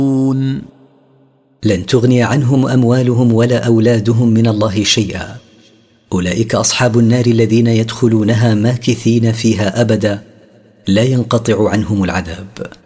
لن تغني عنهم أموالهم ولا أولادهم من الله شيئا. أولئك أصحاب النار الذين يدخلونها ماكثين فيها أبدا، لا ينقطع عنهم العذاب.